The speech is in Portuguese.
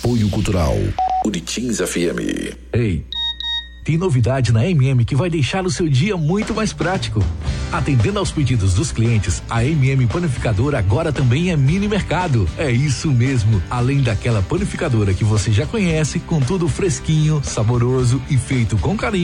Apoio Cultural Uritins FM. Ei, tem novidade na MM que vai deixar o seu dia muito mais prático. Atendendo aos pedidos dos clientes, a MM Panificadora agora também é mini mercado. É isso mesmo, além daquela panificadora que você já conhece, com tudo fresquinho, saboroso e feito com carinho.